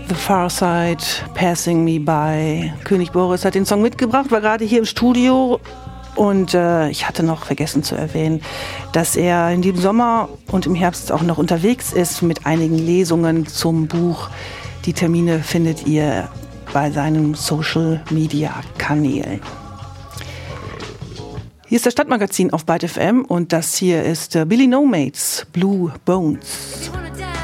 The Far Side, Passing Me By. König Boris hat den Song mitgebracht, war gerade hier im Studio. Und ich hatte noch vergessen zu erwähnen, dass er in diesem Sommer und im Herbst auch noch unterwegs ist mit einigen Lesungen zum Buch. Die Termine findet ihr bei seinen Social-Media-Kanälen. Hier ist das Stadtmagazin auf Byte FM und das hier ist Billy No Mates, Blue Bones.